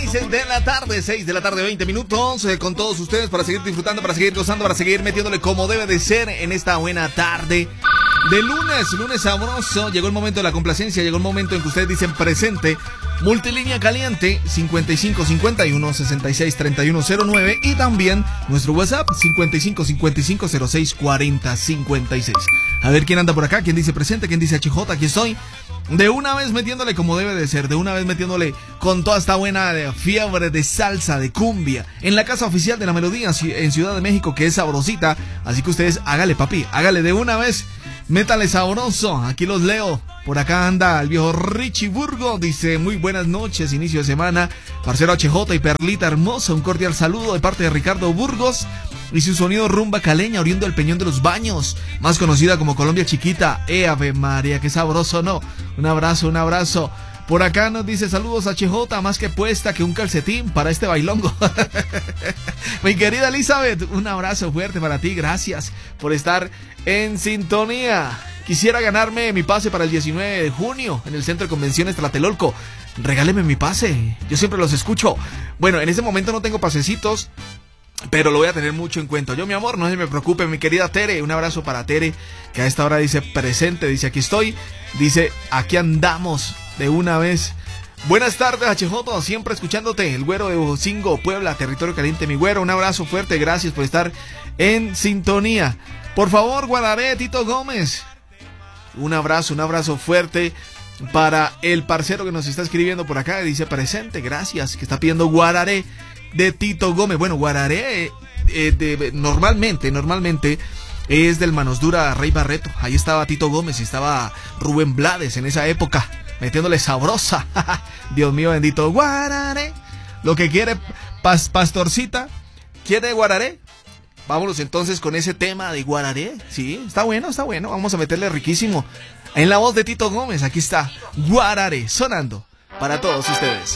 de la tarde, 6 de la tarde, 20 minutos, con todos ustedes para seguir disfrutando, para seguir gozando, para seguir metiéndole como debe de ser en esta buena tarde de lunes sabroso. Llegó el momento de la complacencia, llegó el momento en que ustedes dicen presente. Multilínea caliente 5551-663109 y también nuestro WhatsApp 5555064056. A ver quién anda por acá, quién dice presente, quién dice HJ, aquí estoy. De una vez metiéndole como debe de ser, de una vez metiéndole con toda esta buena fiebre de salsa, de cumbia, en la casa oficial de la melodía en Ciudad de México, que es sabrosita. Así que ustedes hágale, papi, hágale de una vez, métale sabroso. Aquí los leo. Por acá anda el viejo Richie Burgo, dice muy buenas noches, inicio de semana, parcero HJ y Perlita hermosa, un cordial saludo de parte de Ricardo Burgos y su sonido rumba caleña oriundo del Peñón de los Baños, más conocida como Colombia Chiquita. Ave María, qué sabroso, ¿no? Un abrazo, un abrazo. Por acá nos dice saludos HJ, más que puesta que un calcetín para este bailongo. Mi querida Elizabeth, un abrazo fuerte para ti, gracias por estar en sintonía. Quisiera ganarme mi pase para el 19 de junio en el Centro de Convenciones Tlatelolco. Regáleme mi pase, yo siempre los escucho. Bueno, en este momento no tengo pasecitos, pero lo voy a tener mucho en cuenta. Yo, mi amor, no se me preocupe, mi querida Tere. Un abrazo para Tere, que a esta hora dice presente, dice aquí estoy, dice aquí andamos de una vez. Buenas tardes, HJ, siempre escuchándote. El güero de Ocingo, Puebla, territorio caliente, mi güero. Un abrazo fuerte, gracias por estar en sintonía. Por favor, Guararé, Tito Gómez. Un abrazo fuerte para el parcero que nos está escribiendo por acá. Dice presente, gracias, que está pidiendo Guararé de Tito Gómez. Bueno, Guararé normalmente es del Manos Dura Rey Barreto. Ahí estaba Tito Gómez y estaba Rubén Blades en esa época, metiéndole sabrosa. Dios mío bendito. Guararé. Lo que quiere Pastorcita, ¿quiere Guararé? Vámonos entonces con ese tema de Guararé. Sí, está bueno. Vamos a meterle riquísimo. En la voz de Tito Gómez, aquí está Guararé sonando para todos ustedes.